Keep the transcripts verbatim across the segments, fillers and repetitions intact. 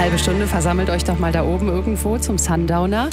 Halbe Stunde, versammelt euch doch mal da oben irgendwo zum Sundowner.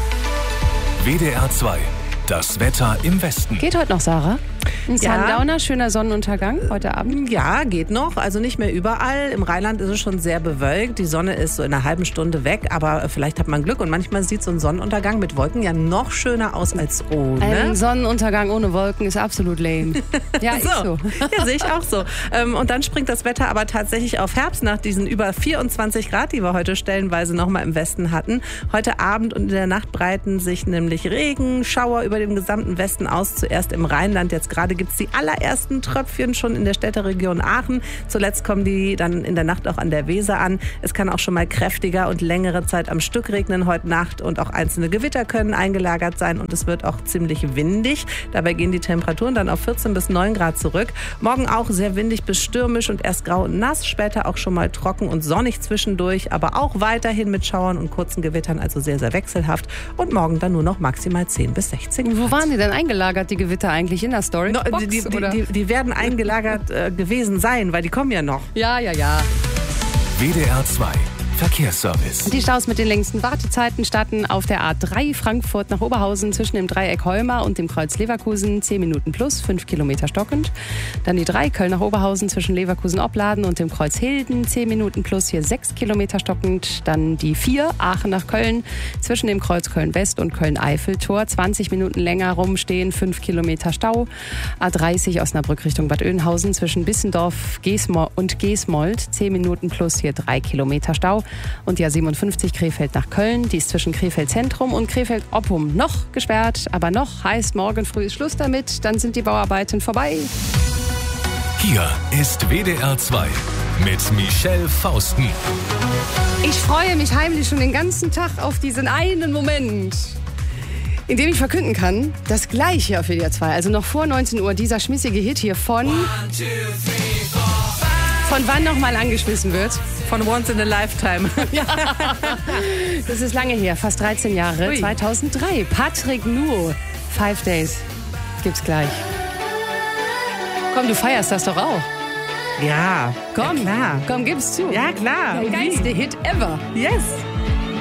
W D R zwei, das Wetter im Westen. Geht heute noch, Sarah? Ein Ja. Sundowner, schöner Sonnenuntergang heute Abend. Ja, geht noch. Also nicht mehr überall. Im Rheinland ist es schon sehr bewölkt. Die Sonne ist so in einer halben Stunde weg. Aber vielleicht hat man Glück. Und manchmal sieht so ein Sonnenuntergang mit Wolken ja noch schöner aus als ohne. Ein Sonnenuntergang ohne Wolken ist absolut lame. Ja, ist so. Ja, sehe ich auch so. Ähm, Und dann springt das Wetter aber tatsächlich auf Herbst nach diesen über vierundzwanzig Grad, die wir heute stellenweise noch mal im Westen hatten. Heute Abend und in der Nacht breiten sich nämlich Regen, Schauer über den gesamten Westen aus. Zuerst im Rheinland, jetzt gerade gibt es die allerersten Tröpfchen schon in der Städteregion Aachen. Zuletzt kommen die dann in der Nacht auch an der Weser an. Es kann auch schon mal kräftiger und längere Zeit am Stück regnen heute Nacht und auch einzelne Gewitter können eingelagert sein und es wird auch ziemlich windig. Dabei gehen die Temperaturen dann auf vierzehn bis neun Grad zurück. Morgen auch sehr windig bis stürmisch und erst grau und nass, später auch schon mal trocken und sonnig zwischendurch, aber auch weiterhin mit Schauern und kurzen Gewittern, also sehr, sehr wechselhaft. Und morgen dann nur noch maximal zehn bis sechzehn Grad. Wo waren die denn eingelagert, die Gewitter eigentlich in der Story? No, Box, die, die, oder? die, die werden eingelagert äh, gewesen sein, weil die kommen ja noch. Ja, ja, ja. W D R zwei, Verkehrsservice. Die Staus mit den längsten Wartezeiten starten auf der A drei Frankfurt nach Oberhausen zwischen dem Dreieck Heuma und dem Kreuz Leverkusen. zehn Minuten plus, fünf Kilometer stockend. Dann die drei Köln nach Oberhausen zwischen Leverkusen-Opladen und dem Kreuz Hilden. zehn Minuten plus, hier sechs Kilometer stockend. Dann die vier Aachen nach Köln zwischen dem Kreuz Köln-West und Köln-Eiffeltor. zwanzig Minuten länger rumstehen, fünf Kilometer Stau. A dreißig Osnabrück Richtung Bad Oeynhausen zwischen Bissendorf und Geesmold. zehn Minuten plus, hier drei Kilometer Stau. Und die A siebenundfünfzig Krefeld nach Köln, die ist zwischen Krefeld Zentrum und Krefeld Oppum noch gesperrt. Aber noch heißt, morgen früh ist Schluss damit, dann sind die Bauarbeiten vorbei. Hier ist W D R zwei mit Michelle Fausten. Ich freue mich heimlich schon den ganzen Tag auf diesen einen Moment, in dem ich verkünden kann, dass gleich hier auf W D R zwei, also noch vor neunzehn Uhr, dieser schmissige Hit hier von... Von wann nochmal angeschmissen wird? Von Once in a Lifetime. Ja. Das ist lange her, fast dreizehn Jahre. Ui. zweitausenddrei. Patrick Nuo. Five Days. Gibt's gleich. Komm, du feierst das doch auch. Ja, Komm, ja, klar. komm, gib's zu. Ja, klar. Der geilste Hit ever. Yes.